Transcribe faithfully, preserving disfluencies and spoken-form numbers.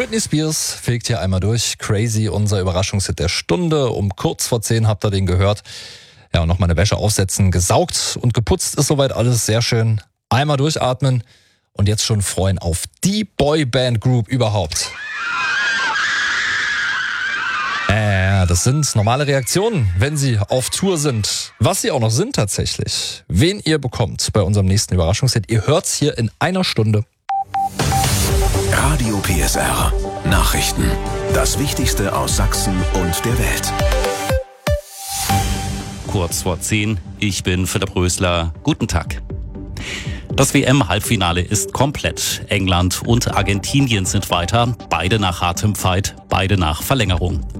Britney Spears fegt hier einmal durch. Crazy, unser Überraschungshit der Stunde. Um kurz vor zehn habt ihr den gehört. Ja, und noch meine Wäsche aufsetzen. Gesaugt und geputzt ist soweit alles sehr schön. Einmal durchatmen und jetzt schon freuen auf die Boyband-Group überhaupt. Äh, das sind normale Reaktionen, wenn sie auf Tour sind. Was sie auch noch sind tatsächlich. Wen ihr bekommt bei unserem nächsten Überraschungshit, ihr hört's hier in einer Stunde. Radio P S R. Nachrichten. Das Wichtigste aus Sachsen und der Welt. Kurz vor zehn, ich bin Philipp Rösler. Guten Tag. Das W M-Halbfinale ist komplett. England und Argentinien sind weiter. Beide nach hartem Fight, beide nach Verlängerung.